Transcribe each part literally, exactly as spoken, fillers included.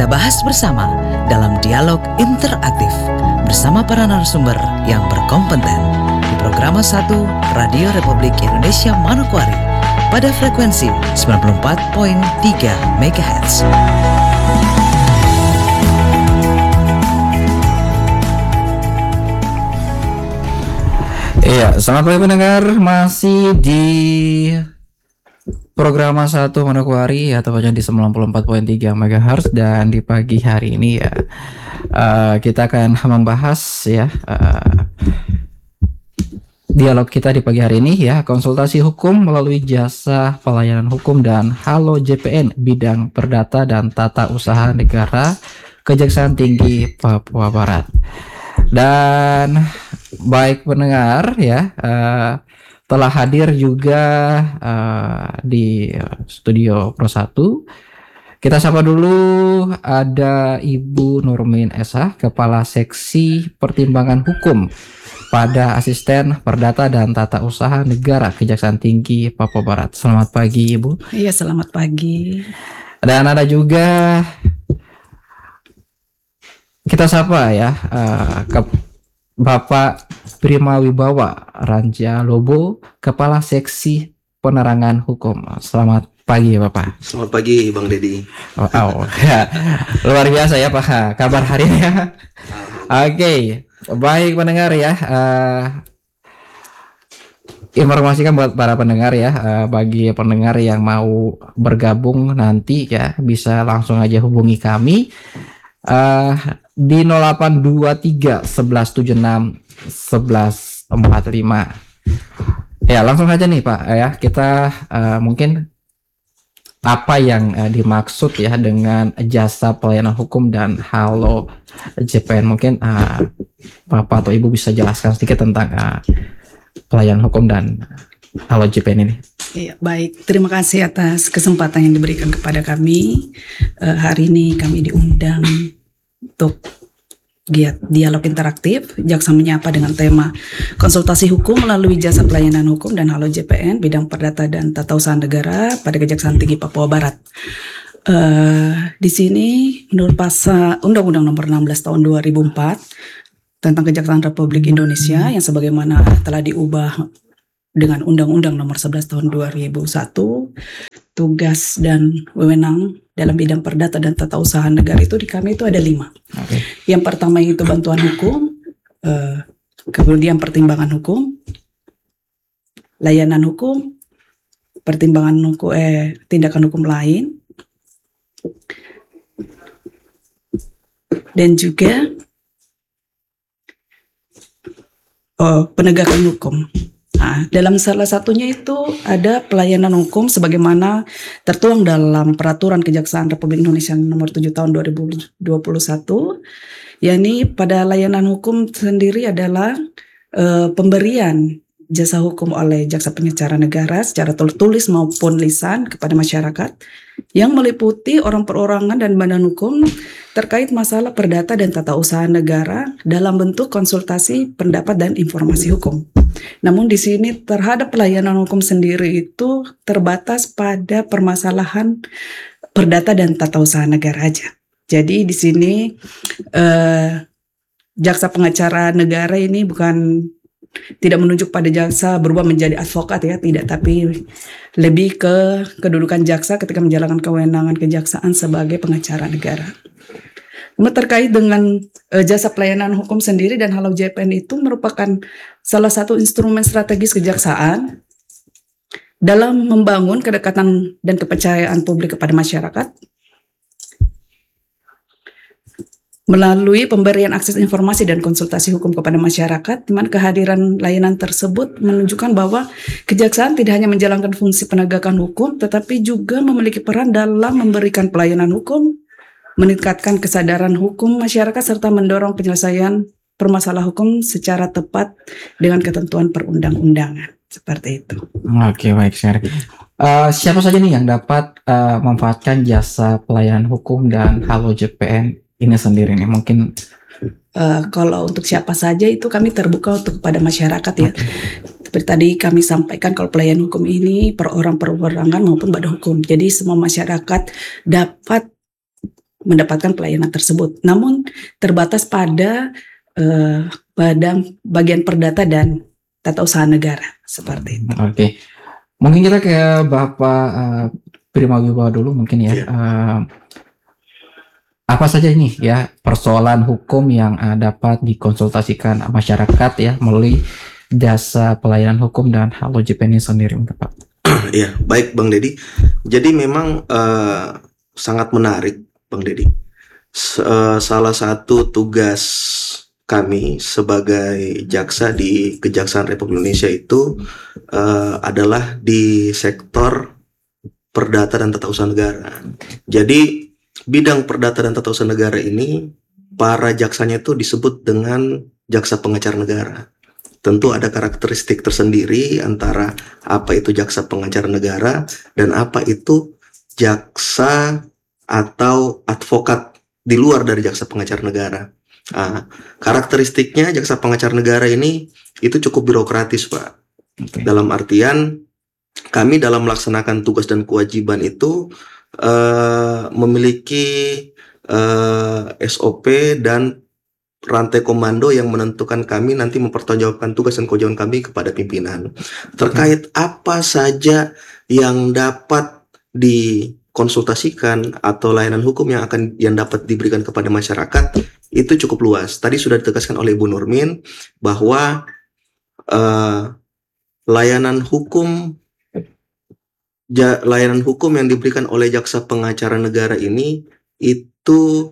kita bahas bersama dalam dialog interaktif bersama para narasumber yang berkompeten di Programa satu Radio Republik Indonesia Manokwari pada frekuensi sembilan puluh empat koma tiga megahertz. Iya, selamat pagi pendengar, masih di Programa satu Manokwari atau di sembilan puluh empat koma tiga megahertz, dan di pagi hari ini ya uh, kita akan membahas ya uh, dialog kita di pagi hari ini ya, konsultasi hukum melalui jasa pelayanan hukum dan Halo J P N bidang perdata dan tata usaha negara Kejaksaan Tinggi Papua Barat. Dan baik pendengar ya, uh, telah hadir juga uh, di studio Pro satu. Kita sapa dulu, ada Ibu Nurmin Esa, Kepala Seksi Pertimbangan Hukum pada Asisten Perdata dan Tata Usaha Negara Kejaksaan Tinggi Papua Barat. Selamat pagi Ibu. Iya, selamat pagi. Dan ada juga kita sapa ya uh, ke Bapak Prima Wibawa Ranja Lobo, Kepala Seksi Penerangan Hukum. Selamat pagi Bapak. Selamat pagi Bang Dedi. Oh, oh. Ya, luar biasa ya Pak kabar hari ini ya. Oke, okay. Baik pendengar ya. Uh, informasikan buat para pendengar ya, uh, bagi pendengar yang mau bergabung nanti ya bisa langsung aja hubungi kami. Uh, di nol delapan dua tiga sebelas tujuh enam sebelas empat lima. Ya, langsung aja nih Pak ya, kita uh, mungkin apa yang uh, dimaksud ya dengan jasa pelayanan hukum dan Halo J P N. Mungkin uh, Bapak atau Ibu bisa jelaskan sedikit tentang uh, pelayanan hukum dan Halo J P N ini. Iya, baik. Terima kasih atas kesempatan yang diberikan kepada kami. Uh, hari ini kami diundang untuk giat dialog interaktif Jaksa Menyapa dengan tema konsultasi hukum melalui jasa pelayanan hukum dan Halo J P N bidang perdata dan tata usaha negara pada Kejaksaan Tinggi Papua Barat. Uh, di sini menurut pasal Undang-Undang Nomor enam belas Tahun dua ribu empat tentang Kejaksaan Republik Indonesia yang sebagaimana telah diubah dengan Undang-Undang Nomor sebelas Tahun dua ribu satu, tugas dan wewenang dalam bidang perdata dan tata usaha negara itu di kami itu ada lima. Okay. Yang pertama itu bantuan hukum, uh, kemudian pertimbangan hukum, layanan hukum, pertimbangan hukum, eh, tindakan hukum lain, dan juga oh, penegakan hukum. Nah, dalam salah satunya itu ada pelayanan hukum sebagaimana tertuang dalam Peraturan Kejaksaan Republik Indonesia Nomor tujuh Tahun dua ribu dua puluh satu, yakni pada layanan hukum sendiri adalah e, pemberian jasa hukum oleh jaksa penyecara negara secara tertulis maupun lisan kepada masyarakat yang meliputi orang perorangan dan badan hukum terkait masalah perdata dan tata usaha negara dalam bentuk konsultasi, pendapat dan informasi hukum. Namun di sini terhadap pelayanan hukum sendiri itu terbatas pada permasalahan perdata dan tata usaha negara aja. Jadi di sini eh, jaksa pengacara negara ini bukan tidak menunjuk pada jaksa berubah menjadi advokat ya, tidak, tapi lebih ke kedudukan jaksa ketika menjalankan kewenangan kejaksaan sebagai pengacara negara. Terkait dengan uh, jasa pelayanan hukum sendiri dan Halo J P N itu merupakan salah satu instrumen strategis kejaksaan dalam membangun kedekatan dan kepercayaan publik kepada masyarakat melalui pemberian akses informasi dan konsultasi hukum kepada masyarakat, di mana kehadiran layanan tersebut menunjukkan bahwa kejaksaan tidak hanya menjalankan fungsi penegakan hukum, tetapi juga memiliki peran dalam memberikan pelayanan hukum, meningkatkan kesadaran hukum masyarakat, serta mendorong penyelesaian permasalahan hukum secara tepat dengan ketentuan perundang-undangan. Seperti itu. Oke, baik, share. Uh, siapa saja nih yang dapat uh, memanfaatkan jasa pelayanan hukum dan Halo J P N ini sendiri nih? Mungkin uh, kalau untuk siapa saja itu kami terbuka untuk kepada masyarakat ya. Seperti tadi kami sampaikan, kalau pelayanan hukum ini per orang perorangan maupun badan hukum. Jadi semua masyarakat dapat mendapatkan pelayanan tersebut. Namun terbatas pada uh, badan bagian perdata dan tata usaha negara seperti itu. Oke, okay. Mungkin kita ke Bapak uh, Primawibawa dulu mungkin ya. Yeah. Uh, apa saja ini ya persoalan hukum yang uh, dapat dikonsultasikan masyarakat ya melalui jasa pelayanan hukum dan Halo J P N ini sendiri, Pak? Iya, baik Bang Dedi. Jadi memang uh, sangat menarik Bang Dedi. S- uh, salah satu tugas kami sebagai jaksa di Kejaksaan Republik Indonesia itu uh, adalah di sektor perdata dan tata usaha negara. Jadi bidang perdata dan tata usaha negara ini para jaksanya itu disebut dengan jaksa pengacara negara. Tentu ada karakteristik tersendiri antara apa itu jaksa pengacara negara dan apa itu jaksa atau advokat di luar dari jaksa pengacara negara. Nah, karakteristiknya jaksa pengacara negara ini itu cukup birokratis, Pak. Okay. Dalam artian kami dalam melaksanakan tugas dan kewajiban itu uh, memiliki uh, S O P dan rantai komando yang menentukan kami nanti mempertanggungjawabkan tugas dan kewajiban kami kepada pimpinan. Terkait apa saja yang dapat dikonsultasikan atau layanan hukum yang akan yang dapat diberikan kepada masyarakat itu cukup luas. Tadi sudah ditegaskan oleh Ibu Nurmin bahwa uh, layanan hukum ja, layanan hukum yang diberikan oleh jaksa pengacara negara ini itu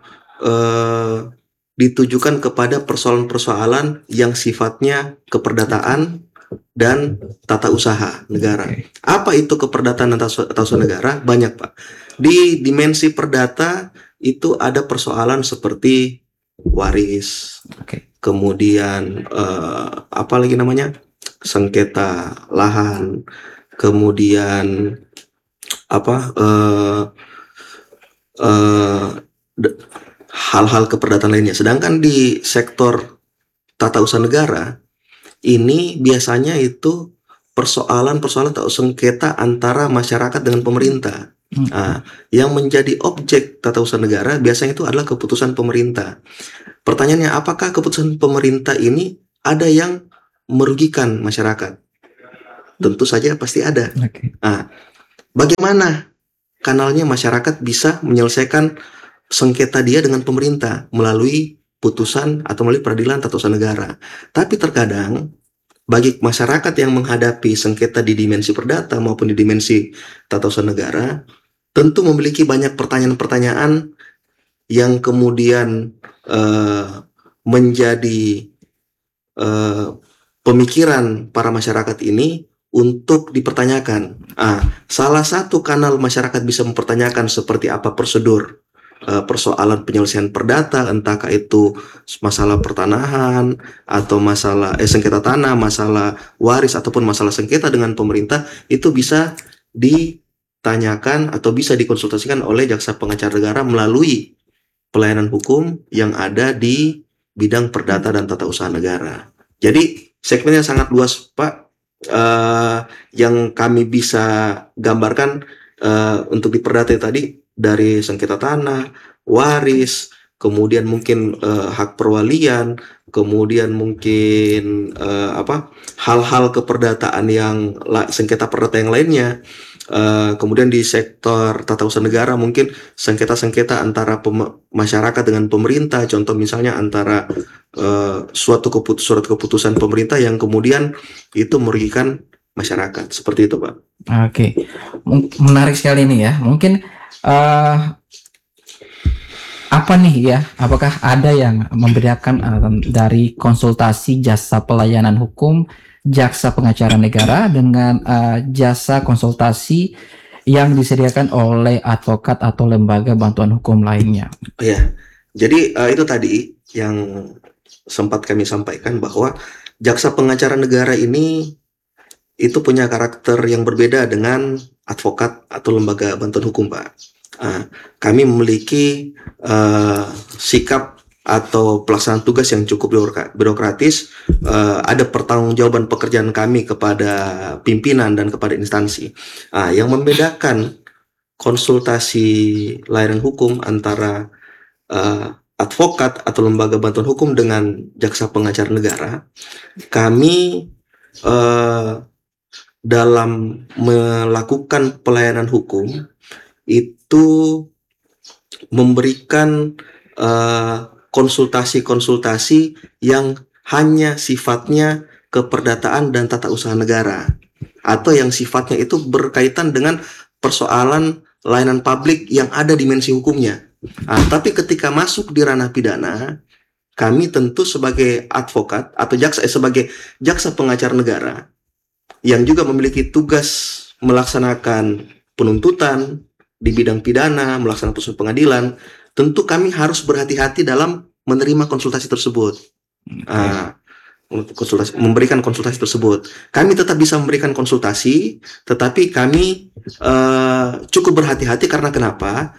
uh, ditujukan kepada persoalan-persoalan yang sifatnya keperdataan dan tata usaha negara. Apa itu keperdataan dan tata usaha negara? Banyak, Pak. Di dimensi perdata itu ada persoalan seperti waris, okay. kemudian uh, apa lagi namanya sengketa lahan, kemudian apa uh, uh, de- hal-hal keperdataan lainnya. Sedangkan di sektor tata usaha negara ini biasanya itu persoalan-persoalan atau sengketa antara masyarakat dengan pemerintah. Hmm. Nah, yang menjadi objek tata usaha negara biasanya itu adalah keputusan pemerintah. Pertanyaannya, apakah keputusan pemerintah ini ada yang merugikan masyarakat? Tentu saja pasti ada. Okay. Nah, bagaimana kanalnya masyarakat bisa menyelesaikan sengketa dia dengan pemerintah melalui putusan atau melalui peradilan tata usaha negara? Tapi terkadang bagi masyarakat yang menghadapi sengketa di dimensi perdata maupun di dimensi tata usaha negara, tentu memiliki banyak pertanyaan-pertanyaan yang kemudian uh, menjadi uh, pemikiran para masyarakat ini untuk dipertanyakan. Ah, salah satu kanal masyarakat bisa mempertanyakan seperti apa prosedur uh, persoalan penyelesaian perdata, entahkah itu masalah pertanahan atau masalah eh, sengketa tanah, masalah waris ataupun masalah sengketa dengan pemerintah, itu bisa ditanyakan atau bisa dikonsultasikan oleh jaksa pengacara negara melalui pelayanan hukum yang ada di bidang perdata dan tata usaha negara. Jadi segmennya sangat luas, Pak. Uh, yang kami bisa gambarkan uh, untuk di perdata tadi dari sengketa tanah, waris, kemudian mungkin uh, hak perwalian, kemudian mungkin uh, apa hal-hal keperdataan yang la, sengketa perdata yang lainnya. Uh, kemudian di sektor tata usaha negara mungkin sengketa-sengketa antara pem- masyarakat dengan pemerintah, contoh misalnya antara uh, suatu keput- surat keputusan pemerintah yang kemudian itu merugikan masyarakat, seperti itu, Pak. Oke, menarik sekali ini ya. Mungkin uh, apa nih ya? Apakah ada yang membedakan uh, dari konsultasi jasa pelayanan hukum jaksa pengacara negara dengan uh, jasa konsultasi yang disediakan oleh advokat atau lembaga bantuan hukum lainnya? Ya, jadi uh, itu tadi yang sempat kami sampaikan bahwa jaksa pengacara negara ini itu punya karakter yang berbeda dengan advokat atau lembaga bantuan hukum, Pak. Uh, kami memiliki uh, sikap atau pelaksanaan tugas yang cukup birokratis, uh, ada pertanggungjawaban pekerjaan kami kepada pimpinan dan kepada instansi. Uh, yang membedakan konsultasi layanan hukum antara uh, advokat atau lembaga bantuan hukum dengan jaksa pengacara negara, kami uh, dalam melakukan pelayanan hukum itu memberikan uh, konsultasi-konsultasi yang hanya sifatnya keperdataan dan tata usaha negara, atau yang sifatnya itu berkaitan dengan persoalan layanan publik yang ada dimensi hukumnya. Nah, tapi ketika masuk di ranah pidana, kami tentu sebagai advokat atau jaksa eh, sebagai jaksa pengacara negara yang juga memiliki tugas melaksanakan penuntutan di bidang pidana, melaksanakan putusan pengadilan, tentu kami harus berhati-hati dalam menerima konsultasi tersebut. Uh, konsultasi, memberikan konsultasi tersebut. Kami tetap bisa memberikan konsultasi, tetapi kami uh, cukup berhati-hati karena kenapa?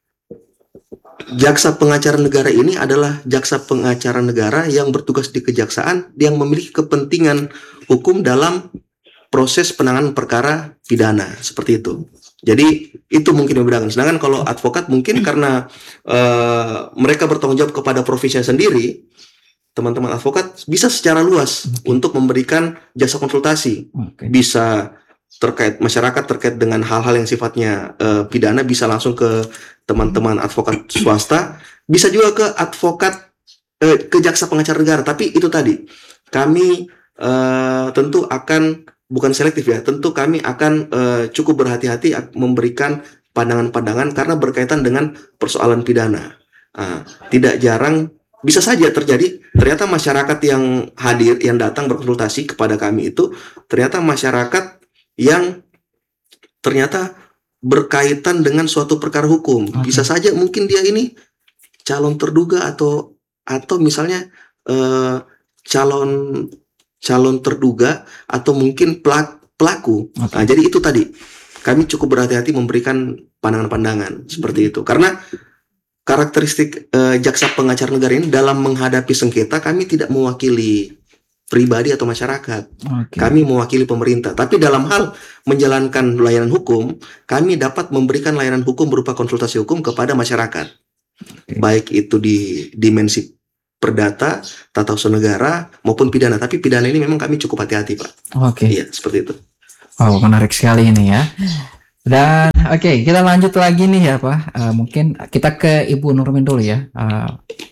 Jaksa pengacara negara ini adalah jaksa pengacara negara yang bertugas di kejaksaan yang memiliki kepentingan hukum dalam proses penanganan perkara pidana, seperti itu. Jadi itu mungkin membedakan. Sedangkan kalau advokat mungkin karena uh, mereka bertanggung jawab kepada profesinya sendiri, teman-teman advokat bisa secara luas okay. untuk memberikan jasa konsultasi, okay. bisa terkait masyarakat terkait dengan hal-hal yang sifatnya uh, pidana, bisa langsung ke teman-teman advokat swasta, bisa juga ke advokat uh, ke jaksa pengacara negara. Tapi itu tadi kami uh, tentu akan bukan selektif ya, tentu kami akan uh, cukup berhati-hati memberikan pandangan-pandangan karena berkaitan dengan persoalan pidana. Uh, tidak jarang bisa saja terjadi ternyata masyarakat yang hadir, yang datang berkonsultasi kepada kami itu ternyata masyarakat yang ternyata berkaitan dengan suatu perkara hukum. Okay. Bisa saja mungkin dia ini calon terduga atau atau misalnya uh, calon calon terduga atau mungkin pelaku. Okay. Nah, jadi itu tadi kami cukup berhati-hati memberikan pandangan-pandangan seperti itu karena karakteristik uh, jaksa pengacara negara ini dalam menghadapi sengketa kami tidak mewakili pribadi atau masyarakat. Okay. Kami mewakili pemerintah. Tapi dalam hal menjalankan layanan hukum, kami dapat memberikan layanan hukum berupa konsultasi hukum kepada masyarakat. Okay. Baik itu di dimensi perdata, tata usaha negara maupun pidana. Tapi pidana ini memang kami cukup hati-hati, Pak. Oke. Okay. Iya, seperti itu. Wow, menarik sekali ini ya. Dan oke, okay, kita lanjut lagi nih ya Pak. Uh, mungkin kita ke Ibu Nurmin dulu ya. Uh,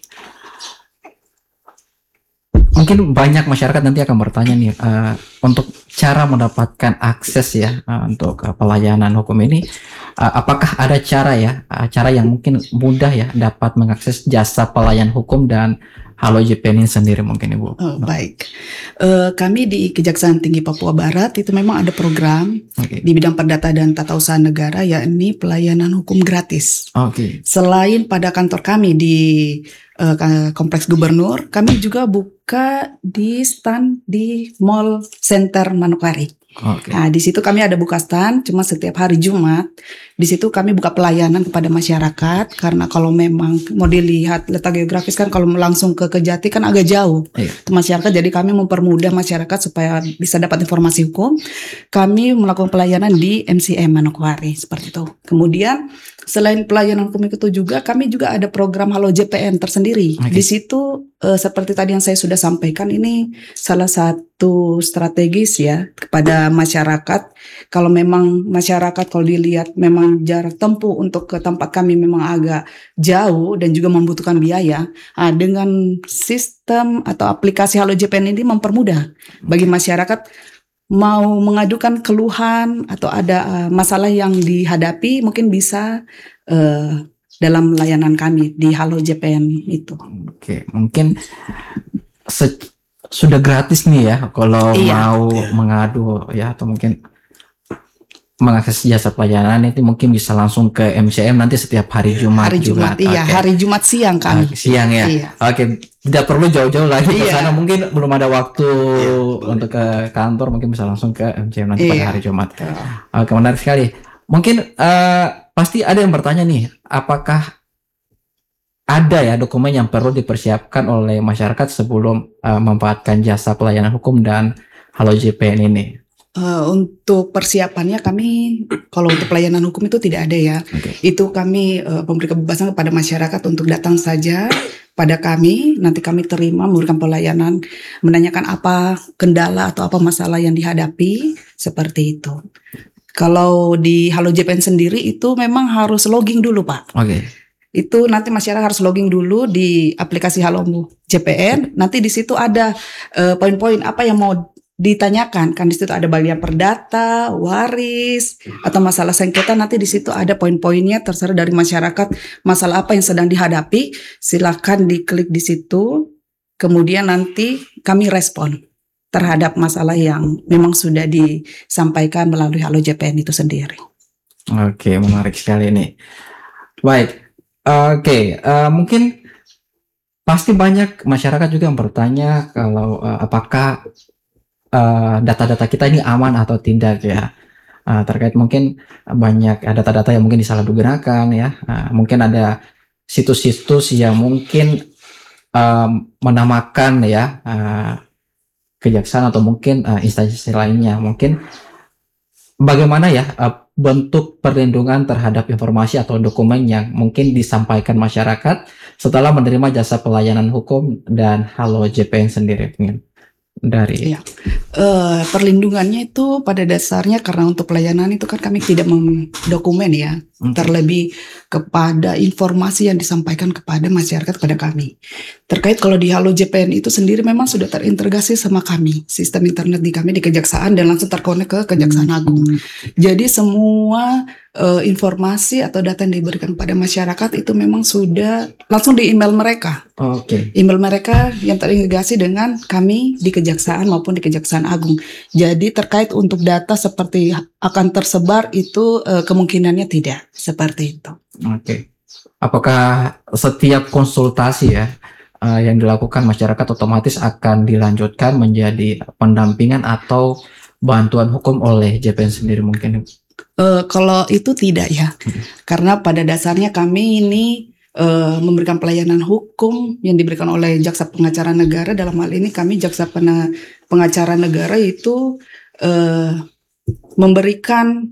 mungkin banyak masyarakat nanti akan bertanya nih uh, untuk cara mendapatkan akses ya uh, untuk uh, pelayanan hukum ini. Uh, apakah ada cara ya, uh, cara yang mungkin mudah ya dapat mengakses jasa pelayanan hukum dan Halo J P N ini sendiri mungkin Ibu? Oh, baik, uh, kami di Kejaksaan Tinggi Papua Barat itu memang ada program okay. di bidang perdata dan tata usaha negara, yakni pelayanan hukum gratis. Okay. Selain pada kantor kami di uh, Kompleks Gubernur, kami juga buka di stand di Mall Center Manokwari. Okay. Nah, di situ kami ada buka stand, cuma setiap hari Jumat. Di situ kami buka pelayanan kepada masyarakat, karena kalau memang mau dilihat letak geografis kan kalau langsung ke Kejati kan agak jauh yeah. masyarakat. Jadi kami mempermudah masyarakat supaya bisa dapat informasi hukum. Kami melakukan pelayanan di M C M Manokwari seperti itu. Kemudian selain pelayanan hukum itu juga kami juga ada program Halo J P N tersendiri. Okay. Di situ eh, seperti tadi yang saya sudah sampaikan, ini salah satu strategis ya kepada masyarakat. Kalau memang masyarakat kalau dilihat memang jarak tempuh untuk ke tempat kami memang agak jauh dan juga membutuhkan biaya, nah, dengan sistem atau aplikasi Halo J P N ini mempermudah bagi masyarakat mau mengadukan keluhan atau ada uh, masalah yang dihadapi, mungkin bisa uh, dalam layanan kami di Halo J P N itu. Oke, mungkin se- sudah gratis nih ya kalau iya. mau iya. mengadu ya, atau mungkin mengakses jasa pelayanan itu mungkin bisa langsung ke M C M nanti setiap hari Jumat. Hari Jumat, juga. iya, okay. hari Jumat siang kan. Uh, siang ya. Iya. Oke, okay. Tidak perlu jauh-jauh lagi ke iya. sana. Mungkin belum ada waktu iya, untuk ke kantor, mungkin bisa langsung ke M C M nanti iya. pada hari Jumat. Oke, okay, menarik sekali. Mungkin uh, pasti ada yang bertanya nih, apakah ada ya dokumen yang perlu dipersiapkan oleh masyarakat sebelum uh, memanfaatkan jasa pelayanan hukum dan Halo J P N ini? Uh, untuk persiapannya kami, kalau untuk pelayanan hukum itu tidak ada ya. Oke. Itu kami uh, memberi kebebasan kepada masyarakat untuk datang saja pada kami. Nanti kami terima memberikan pelayanan, menanyakan apa kendala atau apa masalah yang dihadapi, seperti itu. Kalau di Halo J P N sendiri itu memang harus logging dulu, Pak. Oke. Itu nanti masyarakat harus logging dulu di aplikasi Halo J P N. Nanti di situ ada uh, poin-poin apa yang mau ditanyakan, kan di situ ada bagian perdata, waris, atau masalah sengketa. Nanti di situ ada poin-poinnya terserah dari masyarakat masalah apa yang sedang dihadapi. Silakan diklik di situ. Kemudian nanti kami respon terhadap masalah yang memang sudah disampaikan melalui Halo J P N itu sendiri. Oke, menarik sekali nih. Baik, oke, uh, mungkin pasti banyak masyarakat juga yang bertanya kalau uh, apakah uh, data-data kita ini aman atau tidak ya. Uh, terkait mungkin banyak uh, data-data yang mungkin disalahgunakan ya. Uh, mungkin ada situs-situs yang mungkin uh, menamakan ya uh, kejaksaan atau mungkin uh, instansi lainnya. Mungkin bagaimana ya uh, bentuk perlindungan terhadap informasi atau dokumen yang mungkin disampaikan masyarakat setelah menerima jasa pelayanan hukum dan Halo J P N sendiri mungkin dari Iya. Uh, perlindungannya itu pada dasarnya karena untuk pelayanan itu kan kami tidak mendokumen ya, Oke. terlebih kepada informasi yang disampaikan kepada masyarakat kepada kami. Terkait kalau di Halo J P N itu sendiri memang sudah terintegrasi sama kami, sistem internet di kami di Kejaksaan dan langsung terkonek ke Kejaksaan Agung. Jadi semua uh, informasi atau data yang diberikan pada masyarakat itu memang sudah langsung di email mereka. Oke. Email mereka yang terintegrasi dengan kami di Kejaksaan maupun di Kejaksaan Agung. Jadi terkait untuk data seperti akan tersebar itu uh, kemungkinannya tidak seperti itu. Oke. Apakah setiap konsultasi ya uh, yang dilakukan masyarakat otomatis akan dilanjutkan menjadi pendampingan atau bantuan hukum oleh J P N sendiri mungkin? Uh, kalau itu tidak ya, karena pada dasarnya kami ini uh, memberikan pelayanan hukum yang diberikan oleh Jaksa Pengacara Negara. Dalam hal ini kami Jaksa Pena- Pengacara Negara itu uh, memberikan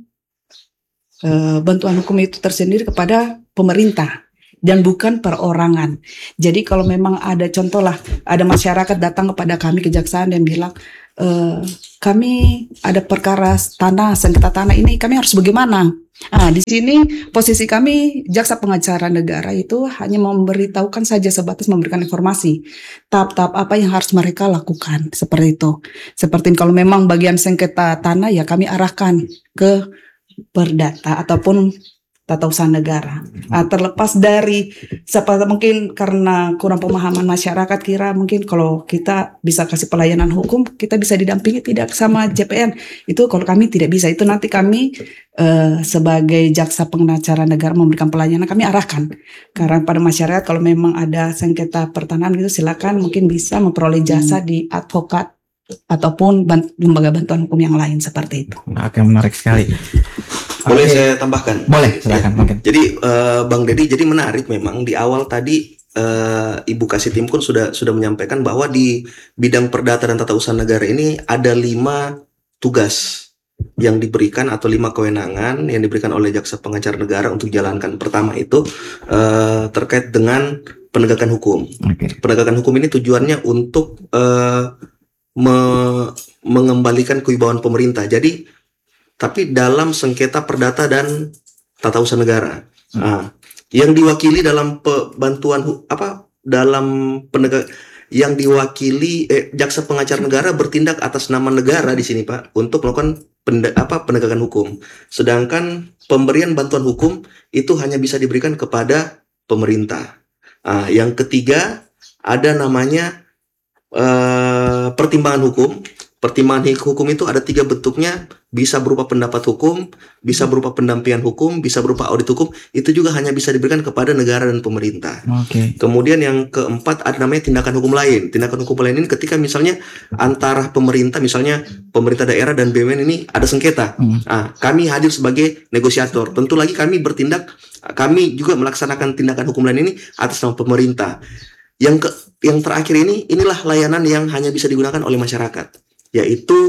uh, bantuan hukum itu tersendiri kepada pemerintah dan bukan perorangan. Jadi kalau memang ada contoh lah, ada masyarakat datang kepada kami Kejaksaan dan bilang, e, kami ada perkara tanah, sengketa tanah ini, kami harus bagaimana? Nah, di sini posisi kami Jaksa Pengacara Negara itu hanya memberitahukan saja sebatas memberikan informasi tahap-tahap apa yang harus mereka lakukan seperti itu. Seperti kalau memang bagian sengketa tanah ya kami arahkan ke perdata ataupun tata usaha negara. Nah, terlepas dari seperti mungkin karena kurang pemahaman masyarakat kira mungkin kalau kita bisa kasih pelayanan hukum kita bisa didampingi tidak sama J P N. Itu kalau kami tidak bisa, itu nanti kami eh, sebagai Jaksa Pengacara Negara memberikan pelayanan kami arahkan. Karena pada masyarakat kalau memang ada sengketa pertanahan gitu silakan mungkin bisa memperoleh jasa di advokat ataupun bant- lembaga bantuan hukum yang lain seperti itu. Oke, menarik sekali. Boleh Oke. saya tambahkan? Boleh, silakan mungkin. Jadi eh, Bang Dedi, jadi menarik memang di awal tadi eh, Ibu Kasih Timkun sudah sudah menyampaikan bahwa di bidang perdata dan tata usaha negara ini ada lima tugas yang diberikan atau lima kewenangan yang diberikan oleh Jaksa Pengacara Negara untuk jalankan. Pertama itu eh, terkait dengan penegakan hukum. Oke. Penegakan hukum ini tujuannya untuk eh, me- mengembalikan kewibawaan pemerintah. Jadi tapi dalam sengketa perdata dan tata usaha negara, Hmm. nah, yang diwakili dalam pe- bantuan hu- apa dalam penegak yang diwakili eh, Jaksa Pengacara Negara bertindak atas nama negara di sini Pak untuk melakukan pende- apa penegakan hukum. Sedangkan pemberian bantuan hukum itu hanya bisa diberikan kepada pemerintah. Nah, yang ketiga ada namanya eh, pertimbangan hukum. Pertimbangan hukum itu ada tiga bentuknya, bisa berupa pendapat hukum, bisa berupa pendampingan hukum, bisa berupa audit hukum. Itu juga hanya bisa diberikan kepada negara dan pemerintah. Oke. Kemudian yang keempat ada namanya tindakan hukum lain. Tindakan hukum lain ini ketika misalnya antara pemerintah, misalnya pemerintah daerah dan B U M N ini ada sengketa. Hmm. Nah, kami hadir sebagai negosiator. Tentu lagi kami bertindak, kami juga melaksanakan tindakan hukum lain ini atas nama pemerintah. Yang ke, yang terakhir ini, inilah layanan yang hanya bisa digunakan oleh masyarakat, yaitu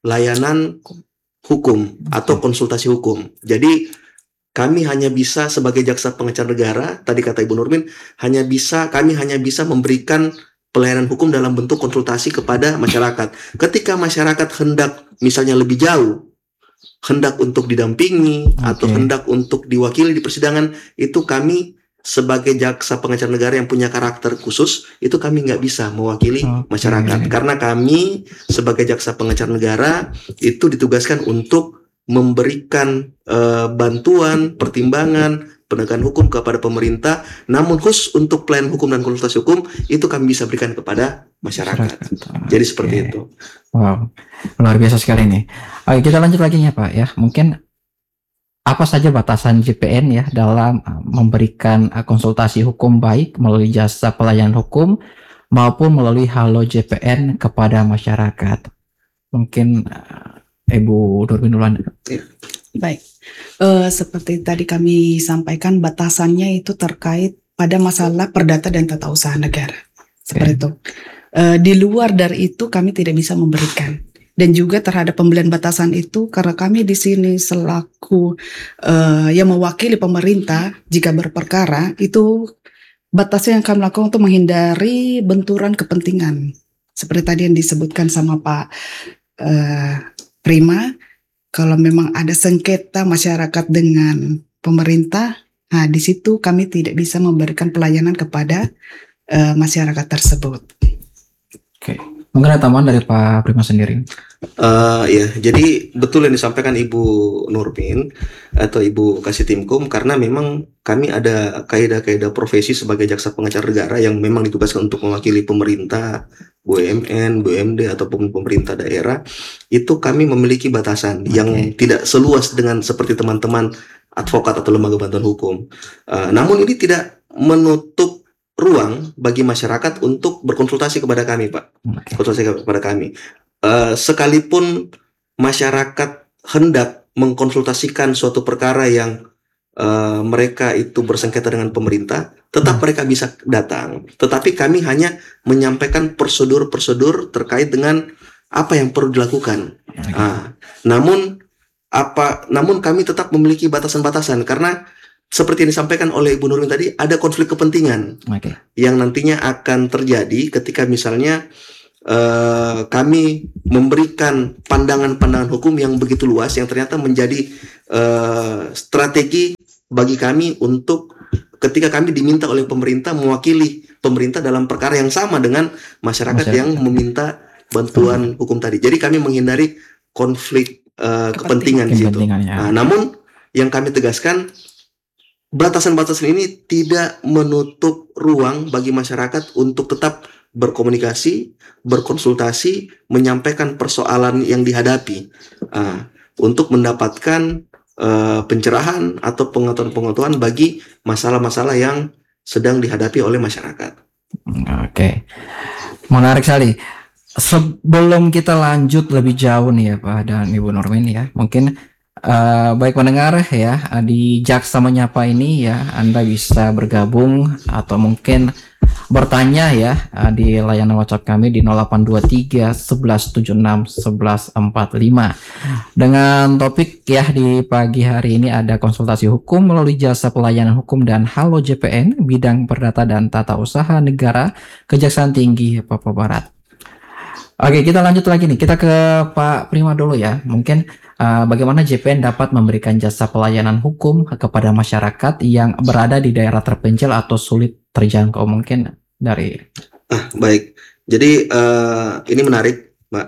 layanan hukum atau konsultasi hukum. Jadi kami hanya bisa sebagai jaksa pengacara negara, tadi kata Ibu Nurmin, hanya bisa kami hanya bisa memberikan pelayanan hukum dalam bentuk konsultasi kepada masyarakat. Ketika masyarakat hendak misalnya lebih jauh, hendak untuk didampingi Oke. atau hendak untuk diwakili di persidangan, itu kami sebagai jaksa pengacara negara yang punya karakter khusus, itu kami nggak bisa mewakili Oke. masyarakat. Karena kami sebagai jaksa pengacara negara itu ditugaskan untuk memberikan eh, bantuan, pertimbangan, penegakan hukum kepada pemerintah. Namun khusus untuk pelayanan hukum dan konsultasi hukum itu kami bisa berikan kepada masyarakat. Jadi seperti Oke. itu. Wow, luar biasa sekali nih. Oke, kita lanjut lagi ya Pak ya. Mungkin apa saja batasan J P N ya dalam uh, memberikan uh, konsultasi hukum baik melalui jasa pelayanan hukum maupun melalui Halo J P N kepada masyarakat. Mungkin uh, Ibu Nurmin duluan. Baik, Eh, seperti tadi kami sampaikan batasannya itu terkait pada masalah perdata dan tata usaha negara. Seperti itu. Eh, di luar dari itu kami tidak bisa memberikan. Dan juga terhadap pembelian batasan itu karena kami di sini selaku eh, yang mewakili pemerintah jika berperkara itu batasnya yang kami lakukan untuk menghindari benturan kepentingan. Seperti tadi yang disebutkan sama Pak eh, Prima. Kalau memang ada sengketa masyarakat dengan pemerintah, nah di situ kami tidak bisa memberikan pelayanan kepada uh, masyarakat tersebut. Oke. Mungkin ada tambahan dari Pak Prima sendiri. Uh, ya, jadi betul yang disampaikan Ibu Nurmin atau Ibu Kasih Timkum, karena memang kami ada kaidah-kaidah profesi sebagai jaksa pengacara negara yang memang ditugaskan untuk mewakili pemerintah, B U M N, B U M D ataupun pemerintah daerah. Itu kami memiliki batasan Oke. yang tidak seluas dengan seperti teman-teman advokat atau lembaga bantuan hukum. Uh, namun ini tidak menutup ruang bagi masyarakat untuk berkonsultasi kepada kami, Pak. Oke. Konsultasi kepada kami. Uh, sekalipun masyarakat hendak mengkonsultasikan suatu perkara yang uh, mereka itu bersengketa dengan pemerintah, tetap Hmm. mereka bisa datang. Tetapi kami hanya menyampaikan prosedur-prosedur terkait dengan apa yang perlu dilakukan. Oke. Ah, namun apa? Namun kami tetap memiliki batasan-batasan karena seperti yang disampaikan oleh Ibu Nurmin tadi, ada konflik kepentingan Oke. yang nantinya akan terjadi ketika misalnya Uh, kami memberikan pandangan-pandangan hukum yang begitu luas yang ternyata menjadi uh, strategi bagi kami untuk ketika kami diminta oleh pemerintah mewakili pemerintah dalam perkara yang sama dengan masyarakat, Masyarakat. yang meminta bantuan hukum tadi. Jadi kami menghindari konflik uh, kepentingan di situ. Kepentingannya. Nah, namun yang kami tegaskan, batasan-batasan ini tidak menutup ruang bagi masyarakat untuk tetap berkomunikasi, berkonsultasi, menyampaikan persoalan yang dihadapi, uh, untuk mendapatkan uh, pencerahan atau pengetahuan-pengetahuan bagi masalah-masalah yang sedang dihadapi oleh masyarakat. Oke, menarik sekali. Sebelum kita lanjut lebih jauh nih ya Pak dan Ibu Nurmin ya, mungkin uh, baik pendengar ya di Jaksa Menyapa ini ya, Anda bisa bergabung atau mungkin bertanya ya uh, di layanan WhatsApp kami di nol delapan dua tiga satu satu tujuh enam satu satu empat lima. Dengan topik ya di pagi hari ini ada konsultasi hukum melalui jasa pelayanan hukum dan Halo J P N bidang perdata dan tata usaha negara Kejaksaan Tinggi Papua Barat. Oke, kita lanjut lagi nih. Kita ke Pak Prima dulu ya. Mungkin uh, bagaimana J P N dapat memberikan jasa pelayanan hukum kepada masyarakat yang berada di daerah terpencil atau sulit terjangkau, mungkin dari Ah, baik. Jadi uh, ini menarik, Mbak.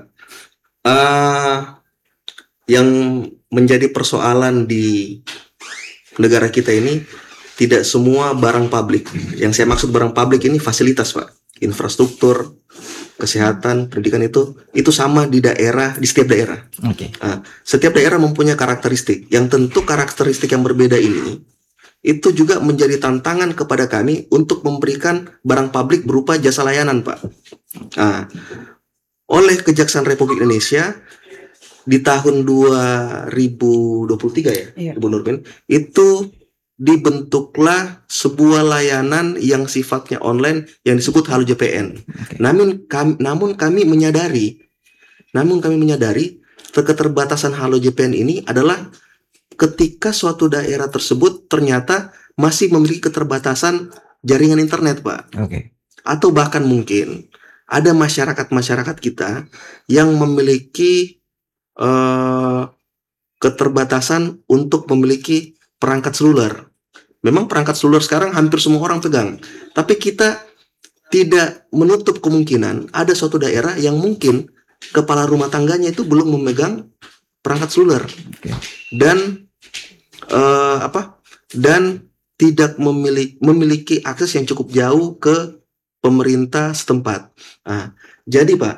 Uh, yang menjadi persoalan di negara kita ini, tidak semua barang publik. Yang saya maksud barang publik ini fasilitas, Pak. Infrastruktur, kesehatan, pendidikan itu itu sama di daerah, di setiap daerah. Oke. Uh, setiap daerah mempunyai karakteristik. Yang tentu karakteristik yang berbeda ini itu juga menjadi tantangan kepada kami untuk memberikan barang publik berupa jasa layanan, Pak. Nah, oleh Kejaksaan Republik Indonesia di tahun dua ribu dua puluh tiga ya, Iya. Ibu Nurmin, itu dibentuklah sebuah layanan yang sifatnya online yang disebut Halo J P N. Oke. Namun kami, namun kami menyadari, namun kami menyadari keterbatasan Halo J P N ini adalah ketika suatu daerah tersebut ternyata masih memiliki keterbatasan jaringan internet, Pak. Oke. Atau bahkan mungkin ada masyarakat-masyarakat kita yang memiliki uh, keterbatasan untuk memiliki perangkat seluler. Memang perangkat seluler sekarang hampir semua orang pegang, tapi kita tidak menutup kemungkinan ada suatu daerah yang mungkin kepala rumah tangganya itu belum memegang perangkat seluler. Oke. Dan uh, apa? Dan tidak memiliki memiliki akses yang cukup jauh ke pemerintah setempat. Nah, jadi Pak,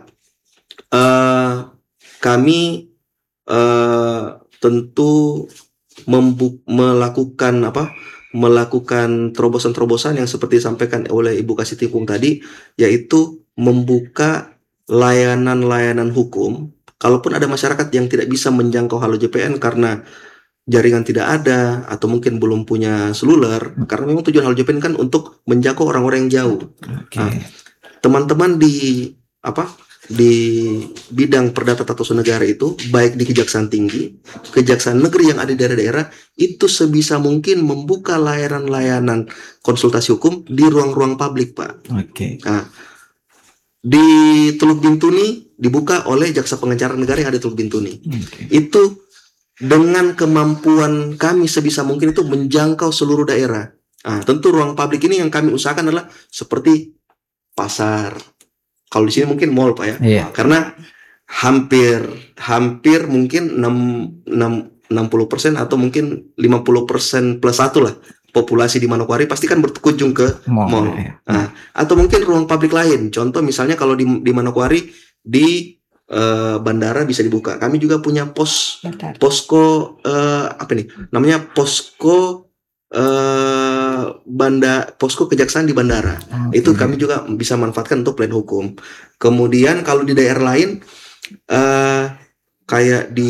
uh, kami uh, tentu membu- melakukan apa? melakukan terobosan-terobosan yang seperti disampaikan oleh Ibu Kasitikung tadi, yaitu membuka layanan-layanan hukum. Kalaupun ada masyarakat yang tidak bisa menjangkau Halo J P N karena jaringan tidak ada atau mungkin belum punya seluler, karena memang tujuan Halo J P N kan untuk menjangkau orang-orang yang jauh. Oke. Nah, teman-teman di apa di bidang perdata tata usaha negara itu, baik di Kejaksaan Tinggi, Kejaksaan Negeri yang ada di daerah-daerah, itu sebisa mungkin membuka layanan-layanan konsultasi hukum di ruang-ruang publik, Pak. Oke. Nah, di Teluk Bintuni dibuka oleh Jaksa Pengacara Negara yang ada di Teluk Bintuni. Oke. Itu dengan kemampuan kami sebisa mungkin itu menjangkau seluruh daerah. Nah, tentu ruang publik ini yang kami usahakan adalah seperti pasar. Kalau di sini mungkin mall, Pak ya. Iya. Karena hampir hampir mungkin enam puluh persen atau mungkin lima puluh persen plus satu lah populasi di Manokwari pasti kan berkunjung ke Mall. mall. Ya. Nah, atau mungkin ruang publik lain. Contoh misalnya kalau di di Manokwari di eh, bandara bisa dibuka. Kami juga punya pos Bentar. posko eh, apa nih? Namanya posko eh, banda posko kejaksaan di bandara. Oke. Itu kami juga bisa manfaatkan untuk plan hukum. Kemudian kalau di daerah lain eh, kayak di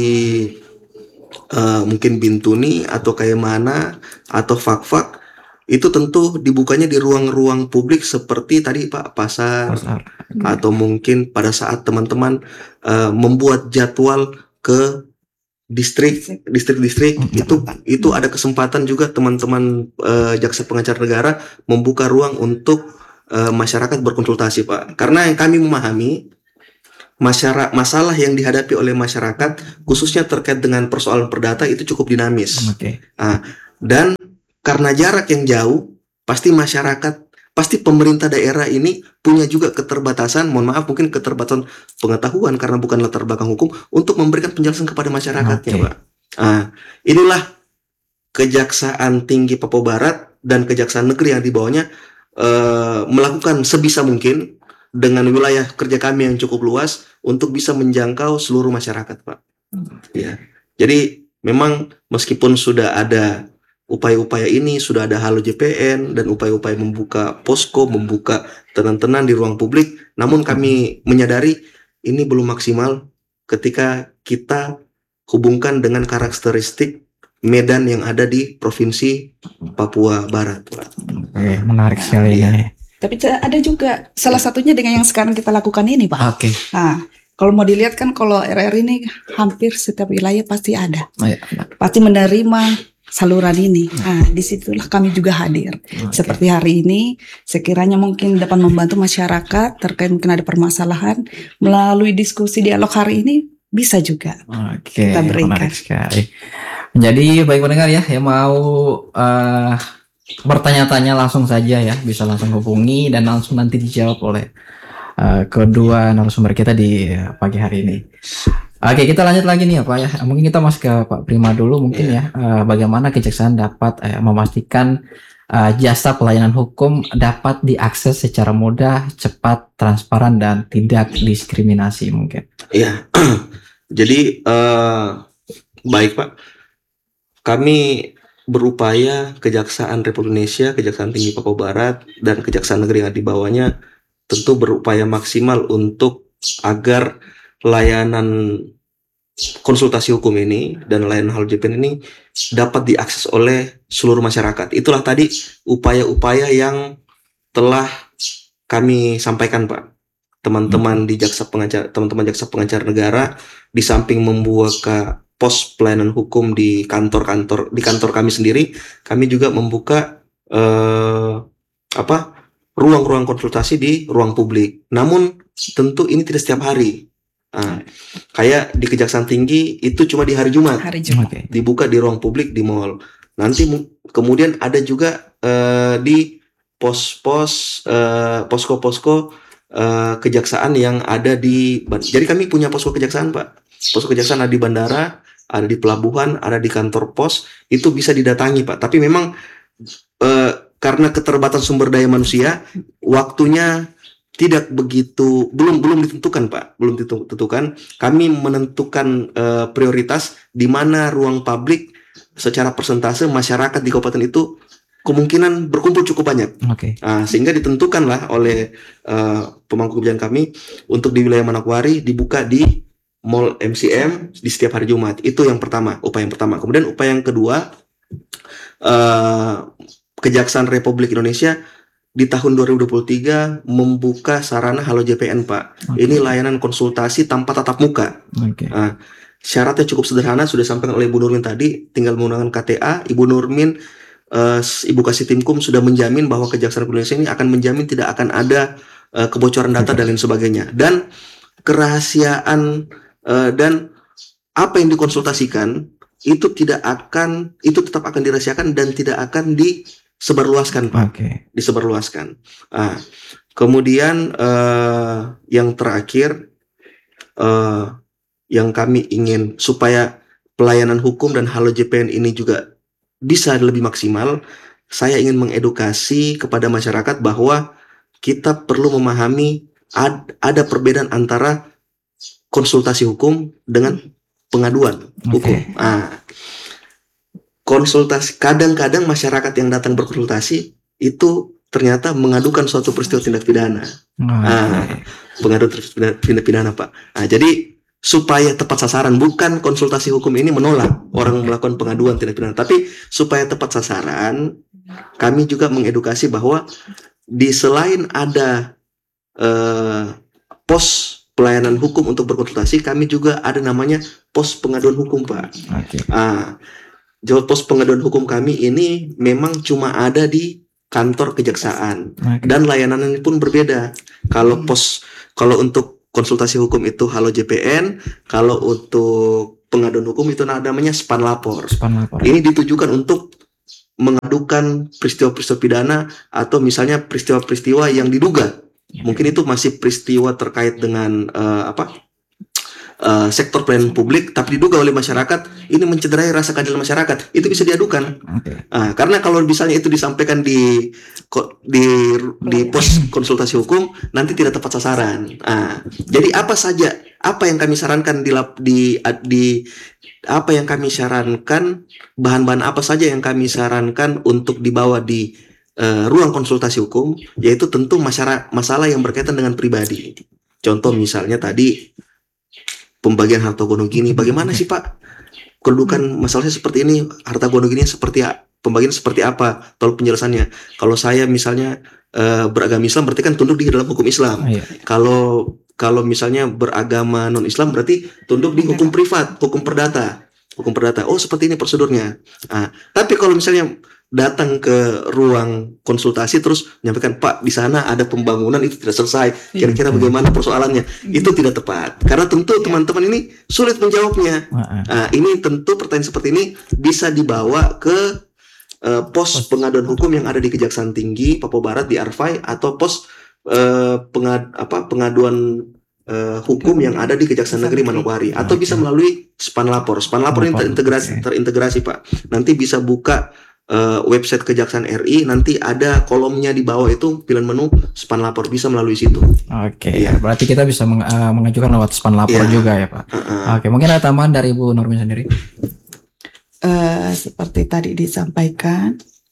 eh, mungkin Bintuni atau kayak mana atau Fak-Fak, itu tentu dibukanya di ruang-ruang publik seperti tadi Pak pasar, Pasar. atau mungkin pada saat teman-teman eh, membuat jadwal ke distrik distrik-distrik Hmm. itu itu ada kesempatan juga teman-teman eh, Jaksa Pengacara Negara membuka ruang untuk eh, masyarakat berkonsultasi, Pak. Karena yang kami memahami masyarakat masalah yang dihadapi oleh masyarakat khususnya terkait dengan persoalan perdata itu cukup dinamis. Oke. Dan karena jarak yang jauh, pasti masyarakat, pasti pemerintah daerah ini punya juga keterbatasan, mohon maaf mungkin keterbatasan pengetahuan karena bukan latar belakang hukum untuk memberikan penjelasan kepada masyarakatnya, Oke. Pak. Nah, inilah Kejaksaan Tinggi Papua Barat dan Kejaksaan Negeri yang di bawahnya eh, melakukan sebisa mungkin dengan wilayah kerja kami yang cukup luas untuk bisa menjangkau seluruh masyarakat, Pak. Ya. Jadi memang meskipun sudah ada upaya-upaya ini, sudah ada Halo J P N dan upaya-upaya membuka posko, membuka tenan-tenan di ruang publik, namun kami menyadari ini belum maksimal ketika kita hubungkan dengan karakteristik medan yang ada di Provinsi Papua Barat, Pak. Oke, menarik sekali Iya. ya. Tapi ada juga salah satunya dengan yang sekarang kita lakukan ini, Pak. Oke. Nah, kalau mau dilihat kan kalau R R ini hampir setiap wilayah pasti ada, Iya. pasti menerima saluran ini. Nah, disitulah kami juga hadir. Oke. Seperti hari ini, sekiranya mungkin dapat membantu masyarakat terkait mungkin ada permasalahan melalui diskusi dialog hari ini bisa juga. Oke, Kita berikan. menarik sekali. Jadi baik pendengar ya, yang mau eh, bertanya-tanya langsung saja ya, bisa langsung hubungi dan langsung nanti dijawab oleh eh, kedua narasumber kita di eh, pagi hari ini. Oke, kita lanjut lagi nih ya Pak ya. Mungkin kita masuk ke Pak Prima dulu mungkin ya. Eh, bagaimana kejaksaan dapat eh, memastikan eh, jasa pelayanan hukum dapat diakses secara mudah, cepat, transparan dan tidak diskriminasi mungkin. Iya. Jadi eh, baik Pak, kami berupaya Kejaksaan Republik Indonesia, Kejaksaan Tinggi Papua Barat dan Kejaksaan Negeri yang di bawahnya tentu berupaya maksimal untuk agar layanan konsultasi hukum ini dan layanan Halo J P N ini dapat diakses oleh seluruh masyarakat. Itulah tadi upaya-upaya yang telah kami sampaikan, Pak. teman-teman di jaksa pengacara, teman-teman jaksa pengacara negara, di samping membuka pos pelayanan hukum di kantor-kantor di kantor kami sendiri, kami juga membuka eh, apa ruang-ruang konsultasi di ruang publik. Namun tentu ini tidak setiap hari. Nah, kayak di Kejaksaan Tinggi itu cuma di hari Jumat, Hari Jumat. Oke. dibuka di ruang publik di mall. Nanti mu- kemudian ada juga eh, di pos-pos eh, posko-posko eh, kejaksaan yang ada di ban- jadi kami punya posko kejaksaan, Pak. Posko kejaksaan ada di bandara, ada di pelabuhan, ada di kantor pos, itu bisa didatangi, Pak. Tapi memang eh, karena keterbatasan sumber daya manusia, waktunya tidak begitu belum belum ditentukan, Pak. Belum ditentukan. Kami menentukan eh, prioritas di mana ruang publik secara persentase masyarakat di kabupaten itu kemungkinan berkumpul cukup banyak. Oke. Nah, sehingga ditentukanlah oleh eh, pemangku kebijakan kami untuk di wilayah Manokwari dibuka di Mall M C M di setiap hari Jumat. Itu yang pertama, upaya yang pertama. Kemudian upaya yang kedua, eh, Kejaksaan Republik Indonesia di tahun dua ribu dua puluh tiga membuka sarana Halo J P N, Pak. Oke. Ini layanan konsultasi tanpa tatap muka. Oke. Nah, syaratnya cukup sederhana, sudah disampaikan oleh Ibu Nurmin tadi, tinggal menggunakan K T A. Ibu Nurmin, eh, Ibu Kasih Timkum sudah menjamin bahwa Kejaksaan Republik Indonesia ini akan menjamin tidak akan ada eh, kebocoran data dan lain sebagainya. Dan kerahasiaan eh, dan apa yang dikonsultasikan itu tidak akan, itu tetap akan dirahasiakan dan tidak akan disebarluaskan, Pak. Oke. Disebarluaskan. Ah, kemudian eh, yang terakhir, eh, yang kami ingin supaya pelayanan hukum dan Halo J P N ini juga bisa lebih maksimal, saya ingin mengedukasi kepada masyarakat bahwa kita perlu memahami ad- ada perbedaan antara konsultasi hukum dengan pengaduan hukum. Oke. Ah, konsultasi, kadang-kadang masyarakat yang datang berkonsultasi itu ternyata mengadukan suatu peristiwa tindak pidana. Ah, Oke. pengaduan tindak tindak pidana, Pak. Nah, jadi supaya tepat sasaran, bukan konsultasi hukum ini menolak orang melakukan pengaduan tindak pidana, tapi supaya tepat sasaran, kami juga mengedukasi bahwa di selain ada eh, pos pelayanan hukum untuk berkonsultasi, kami juga ada namanya pos pengaduan hukum, Pak. Oke. Ah, jawab pos pengaduan hukum kami ini memang cuma ada di kantor kejaksaan Oke. dan layanannya pun berbeda. Kalau pos, kalau untuk konsultasi hukum itu Halo J P N, kalau untuk pengaduan hukum itu namanya Span Lapor. Span lapor. Ini ditujukan untuk mengadukan peristiwa-peristiwa pidana atau misalnya peristiwa-peristiwa yang diduga mungkin itu masih peristiwa terkait dengan eh, apa eh, sektor pelayanan publik, tapi diduga oleh masyarakat ini mencederai rasa keadilan masyarakat, itu bisa diadukan. Oke. Ah, karena kalau misalnya itu disampaikan di ko- di di pos konsultasi hukum, nanti tidak tepat sasaran. Ah, jadi apa saja, apa yang kami sarankan di lap- di di apa yang kami sarankan, bahan-bahan apa saja yang kami sarankan untuk dibawa di eh, ruang konsultasi hukum, yaitu tentu masyarakat masalah yang berkaitan dengan pribadi. Contoh misalnya tadi pembagian harta gono gini, bagaimana sih, Pak? Kedudukan masalahnya seperti ini, harta gono gini seperti a- pembagian seperti apa? Tolong penjelasannya. Kalau saya misalnya eh, beragama Islam, berarti kan tunduk di dalam hukum Islam. Oh, iya. Kalau kalau misalnya beragama non Islam, berarti tunduk di hukum privat, hukum perdata, hukum perdata. Oh, seperti ini prosedurnya. Ah, tapi kalau misalnya datang ke ruang konsultasi terus menyampaikan, Pak, di sana ada pembangunan itu tidak selesai, kira-kira bagaimana persoalannya, itu tidak tepat karena tentu teman-teman ini sulit menjawabnya. Heeh. Nah, ini tentu pertanyaan seperti ini bisa dibawa ke eh, pos pengaduan hukum yang ada di Kejaksaan Tinggi Papua Barat di Arfai, atau pos eh, pengad, apa, pengaduan eh, hukum yang ada di Kejaksaan Negeri Manokwari, atau Oke. bisa melalui Span Lapor. Span Lapor ini Lapor, terintegrasi, oke. terintegrasi, Pak. Nanti bisa buka eh, website Kejaksaan R I, nanti ada kolomnya di bawah itu pilihan menu Span Lapor, bisa melalui situ. Oke. Iya. Berarti kita bisa meng- eh, mengajukan lewat span lapor Iya. juga ya, Pak. Heeh. Oke, mungkin ada tambahan dari Ibu Nurmin sendiri. Eh, seperti tadi disampaikan,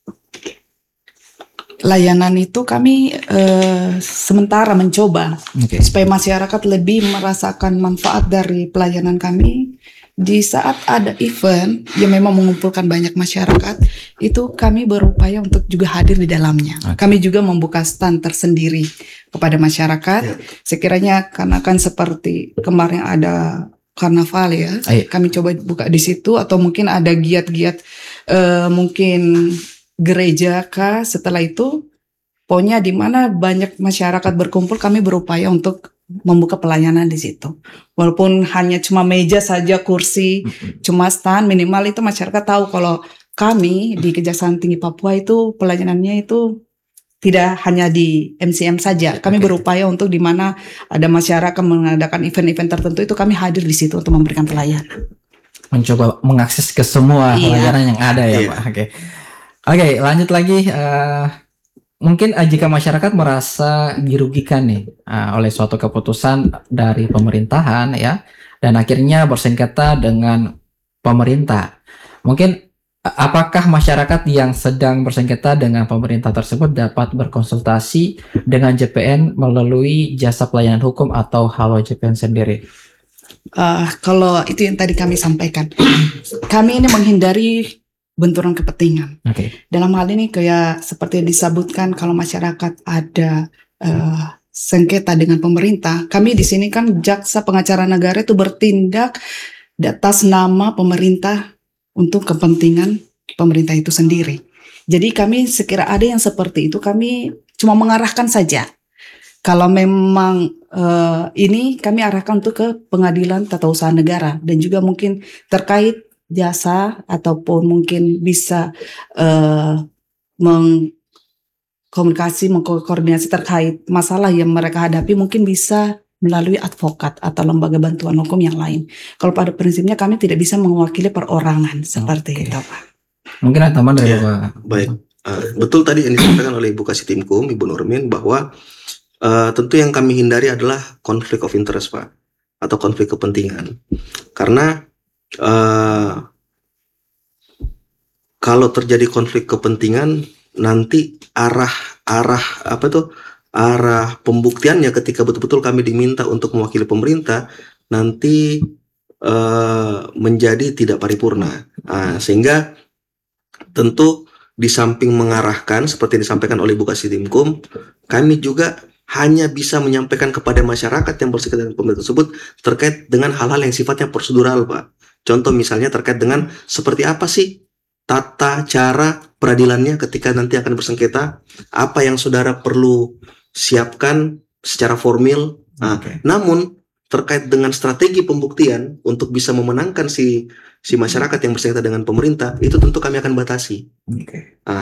layanan itu kami eh, sementara mencoba Oke. supaya masyarakat lebih merasakan manfaat dari pelayanan kami. Di saat ada event yang memang mengumpulkan banyak masyarakat, itu kami berupaya untuk juga hadir di dalamnya. Oke. Kami juga membuka stand tersendiri kepada masyarakat. Ya. Sekiranya karena kan seperti kemarin ada karnaval ya, Iya. kami coba buka di situ, atau mungkin ada giat-giat eh, mungkin gereja kah. Setelah itu, pokoknya di mana banyak masyarakat berkumpul, kami berupaya untuk membuka pelayanan di situ. Walaupun hanya cuma meja saja, kursi, cuma stand, minimal itu masyarakat tahu kalau kami di Kejaksaan Tinggi Papua itu pelayanannya itu tidak hanya di M C M saja. Kami Oke. berupaya untuk di mana ada masyarakat mengadakan event-event tertentu, itu kami hadir di situ untuk memberikan pelayanan. Mencoba mengakses ke semua Iya. pelayanan yang ada ya Iya. Pak. Oke. Oke, lanjut lagi. eh, mungkin eh, jika masyarakat merasa dirugikan nih eh, oleh suatu keputusan dari pemerintahan ya, dan akhirnya bersengketa dengan pemerintah. Mungkin eh, apakah masyarakat yang sedang bersengketa dengan pemerintah tersebut dapat berkonsultasi dengan J P N melalui jasa pelayanan hukum atau Halo J P N sendiri? Eh, kalau itu yang tadi kami sampaikan, kami ini menghindari benturan kepentingan. Oke. Dalam hal ini kayak seperti disebutkan, kalau masyarakat ada eh, sengketa dengan pemerintah, kami di sini kan jaksa pengacara negara itu bertindak di atas nama pemerintah untuk kepentingan pemerintah itu sendiri. Jadi kami sekira ada yang seperti itu, kami cuma mengarahkan saja. Kalau memang eh, ini kami arahkan untuk ke pengadilan tata usaha negara, dan juga mungkin terkait jasa ataupun mungkin bisa eh, mengkomunikasi, mengkoordinasi terkait masalah yang mereka hadapi, mungkin bisa melalui advokat atau lembaga bantuan hukum yang lain. Kalau pada prinsipnya kami tidak bisa mewakili perorangan seperti Oke. itu, Pak. Mungkin ada tambahan dari Ya, Bapak. baik. Uh, betul tadi yang disampaikan oleh Ibu Kasitimkum, Ibu Nurmin, bahwa uh, tentu yang kami hindari adalah konflik of interest, Pak, atau konflik kepentingan. Karena uh, kalau terjadi konflik kepentingan, nanti arah arah apa tuh arah pembuktiannya ketika betul-betul kami diminta untuk mewakili pemerintah nanti uh, menjadi tidak paripurna. Nah, sehingga tentu di samping mengarahkan seperti yang disampaikan oleh Ibu Kasitimkum, kami juga hanya bisa menyampaikan kepada masyarakat yang bersengketa dengan pemerintah tersebut terkait dengan hal-hal yang sifatnya prosedural, Pak. Contoh misalnya terkait dengan seperti apa sih tata cara peradilannya ketika nanti akan bersengketa, apa yang saudara perlu siapkan secara formil. Nah, Oke. namun terkait dengan strategi pembuktian untuk bisa memenangkan si si masyarakat yang bersengketa dengan pemerintah, itu tentu kami akan batasi. Oke.